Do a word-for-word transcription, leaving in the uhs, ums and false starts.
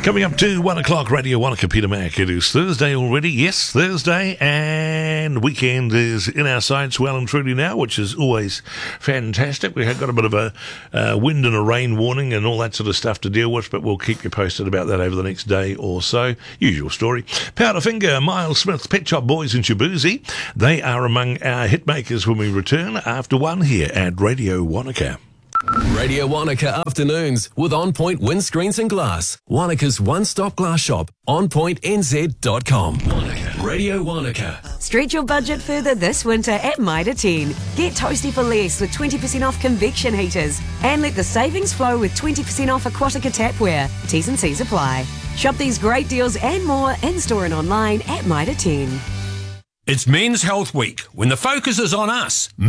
Coming up to one o'clock, Radio Wanaka, Peter Mac. It is Thursday already. Yes, Thursday, and weekend is in our sights well and truly now, which is always fantastic. We have got a bit of a uh, wind and a rain warning and all that sort of stuff to deal with, but we'll keep you posted about that over the next day or so. Usual story. Powderfinger, Miles Smith, Pet Shop Boys and Shabuzi. They are among our hit makers when we return after one here at Radio Wanaka. Radio Wanaka Afternoons with On Point Windscreens and Glass. Wanaka's one-stop glass shop. on point n z dot com. Wanaka. Radio Wanaka. Stretch your budget further this winter at Mitre ten. Get toasty for less with twenty percent off convection heaters. And let the savings flow with twenty percent off Aquatica tapware. T's and C's apply. Shop these great deals and more in-store and online at Mitre ten. It's Men's Health Week when the focus is on us.